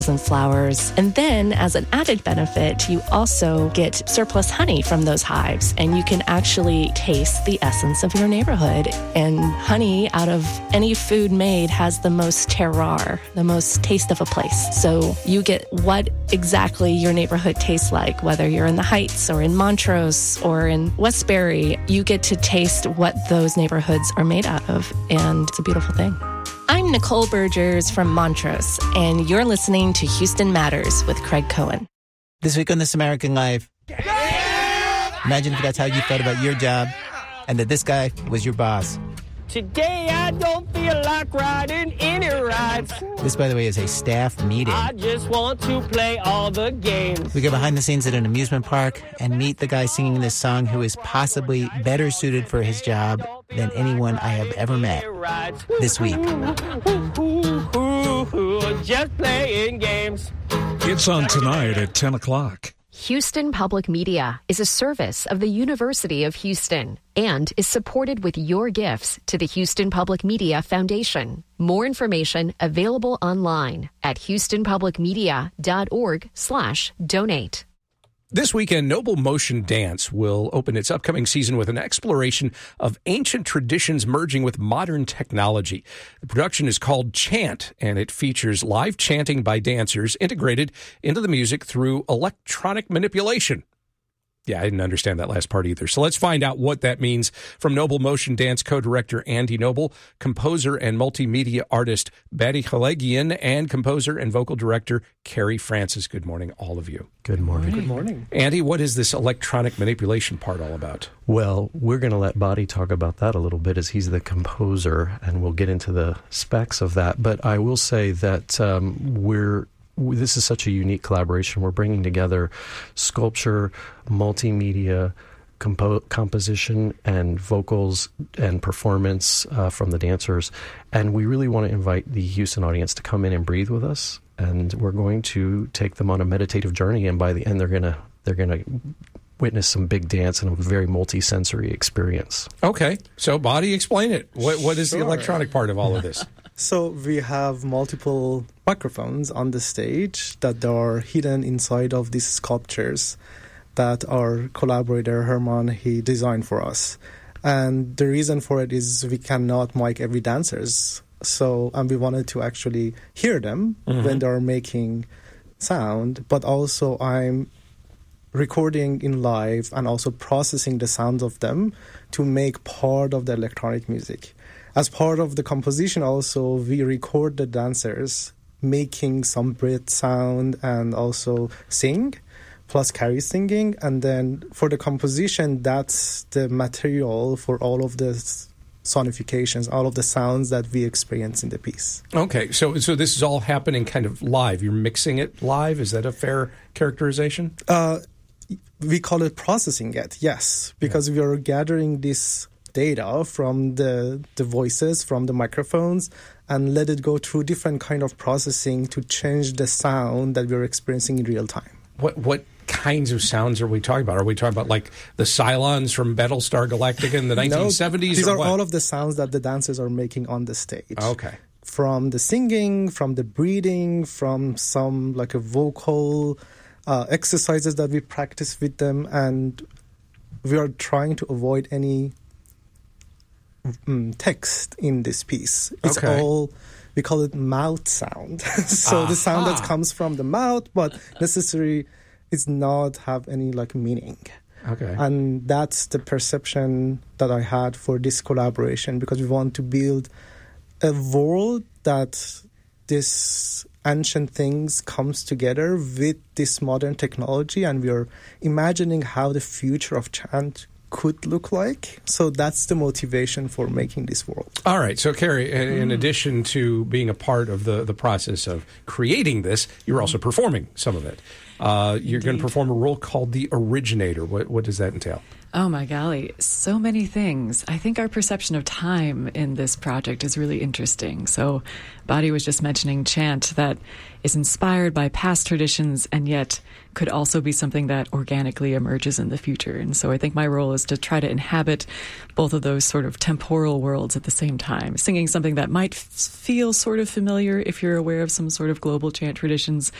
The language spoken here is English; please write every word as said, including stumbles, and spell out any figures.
and flowers. And then as an added benefit, you also get surplus honey from those hives, and you can actually taste the essence of your neighborhood. And honey, out of any food made, has the most terroir, the most taste of a place. So you get what exactly your neighborhood tastes like, whether you're in the Heights or in Montrose or in Westbury, you get to taste what those neighborhoods are made out of. And it's a beautiful thing. I'm Nicole Burgers from Montrose, and you're listening to Houston Matters with Craig Cohen. This week on This American Life, imagine if that's how you felt about your job and that this guy was your boss. Today I don't feel like riding any rides. This, by the way, is a staff meeting. I just want to play all the games. We go behind the scenes at an amusement park and meet the guy singing this song who is possibly better suited for his job than anyone I have ever met this week. Just playing games. It's on tonight at ten o'clock. Houston Public Media is a service of the University of Houston and is supported with your gifts to the Houston Public Media Foundation. More information available online at houstonpublicmedia.org slash donate. This weekend, Noble Motion Dance will open its upcoming season with an exploration of ancient traditions merging with modern technology. The production is called Chant, and it features live chanting by dancers integrated into the music through electronic manipulation. Yeah, I didn't understand that last part either. So let's find out what that means from Noble Motion Dance co-director Andy Noble, composer and multimedia artist Betty Khalegian, and composer and vocal director Carrie Francis. Good morning, all of you. Good morning. Good morning. Andy, what is this electronic manipulation part all about? Well, we're going to let Badi talk about that a little bit as he's the composer, and we'll get into the specs of that. But I will say that um, we're this is such a unique collaboration. We're bringing together sculpture, multimedia, compo- composition, and vocals and performance uh, from the dancers. And we really want to invite the Houston audience to come in and breathe with us. And we're going to take them on a meditative journey. And by the end, they're going to they're going to witness some big dance and a very multi-sensory experience. Okay. So, Badi, explain it. What What is Sure. the electronic part of all of this? So we have multiple microphones on the stage that are hidden inside of these sculptures that our collaborator Herman, he designed for us. And the reason for it is we cannot mic every dancers. So, and we wanted to actually hear them mm-hmm. when they're making sound, but also I'm recording in live and also processing the sounds of them to make part of the electronic music. As part of the composition also, we record the dancers making some breath sound and also sing, plus Carrie singing. And then for the composition, that's the material for all of the sonifications, all of the sounds that we experience in the piece. Okay, so so this is all happening kind of live. You're mixing it live? Is that a fair characterization? Uh, we call it processing it, yes, because yeah. we are gathering this data from the the voices, from the microphones, and let it go through different kind of processing to change the sound that we're experiencing in real time. What what kinds of sounds are we talking about? Are we talking about like the Cylons from Battlestar Galactica in the nineteen seventies? No, these or are what? all of the sounds that the dancers are making on the stage. Okay. From the singing, from the breathing, from some like a vocal uh, exercises that we practice with them, and we are trying to avoid any um, text in this piece. It's okay. all, we call it mouth sound. so Aha. the sound that comes from the mouth, but necessarily it's not have any like meaning. Okay. And that's the perception that I had for this collaboration, because we want to build a world that this ancient things comes together with this modern technology, and we are imagining how the future of chant could look like. So that's the motivation for making this world. All right. So, Carrie, in mm. addition to being a part of the, the process of creating this, you're also performing some of it. Uh, you're going to perform a role called the originator. What, what does that entail? Oh, my golly. So many things. I think our perception of time in this project is really interesting. So Badi was just mentioning chant that is inspired by past traditions and yet could also be something that organically emerges in the future. And so I think my role is to try to inhabit both of those sort of temporal worlds at the same time, singing something that might f- feel sort of familiar if you're aware of some sort of global chant traditions,